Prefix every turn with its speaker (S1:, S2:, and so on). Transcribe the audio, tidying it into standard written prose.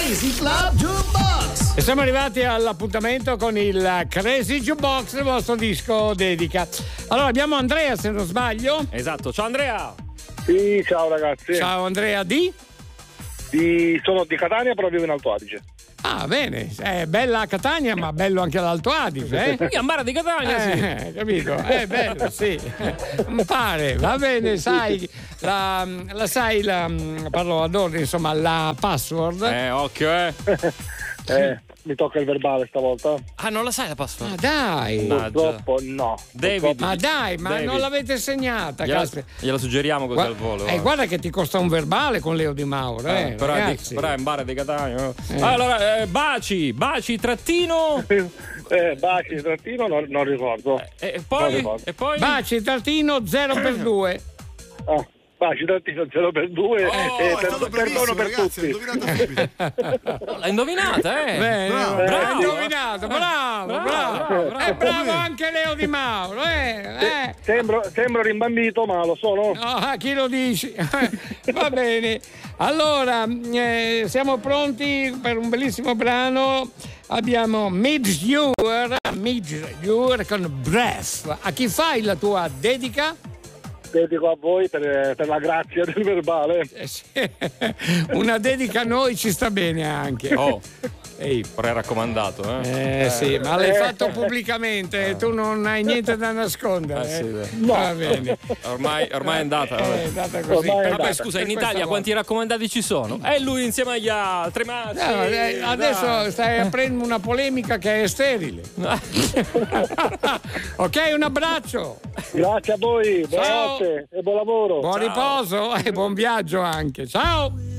S1: Crazy Club Jukebox.
S2: E siamo arrivati all'appuntamento con il Crazy Jukebox, il vostro disco dedica. Allora abbiamo Andrea, se non sbaglio.
S3: Esatto, ciao Andrea.
S4: Sì, ciao ragazzi.
S2: Ciao Andrea,
S4: sono di Catania, però vivo in Alto Adige.
S2: Ah, bene, è bella Catania, ma bello anche l'Alto Adige, eh?
S3: Gambara di Catania, sì.
S2: Capito? È bello, sì. Pare, va bene, sai, parlo ad ordine, insomma, la password.
S3: Occhio,
S4: Mi tocca il verbale stavolta.
S3: Ah, non la sai la password?
S2: Ma dai!
S4: Purtroppo no.
S3: David.
S2: Ma dai, ma
S3: David.
S2: non l'avete segnata?
S3: Gliela suggeriamo così al volo.
S2: Guarda che ti costa un verbale con Leo Di Mauro,
S3: però è in bar di Catania. Allora, baci trattino.
S4: Baci trattino non ricordo.
S3: E poi?
S2: Baci trattino 0x2.
S4: Baci trattino 0x2. Perdono per
S1: ragazzi,
S4: tutti.
S3: L'hai indovinata,
S2: Bene,
S3: bravo.
S2: indovinato, bravo. È bravo anche Leo Di Mauro,
S4: Sembro rimbambito, ma lo sono.
S2: No, chi lo dici? Va bene. Allora, siamo pronti per un bellissimo brano. Abbiamo Midge Ure con Breath. A chi fai la tua dedica?
S4: Dedico a voi per la grazia del verbale.
S2: Una dedica a noi ci sta bene anche.
S3: Ehi, raccomandato,
S2: sì, ma l'hai fatto pubblicamente, tu non hai niente da nascondere.
S4: No.
S2: Va bene.
S3: Ormai è andata.
S2: È andata così.
S3: Vabbè, scusa, in Italia quanti raccomandati ci sono? E lui insieme agli altri,
S2: adesso stai aprendo una polemica che è sterile. Ok, un abbraccio.
S4: Grazie a voi,
S2: Ciao.
S4: buonanotte e buon lavoro.
S2: Buon riposo e buon viaggio anche. Ciao.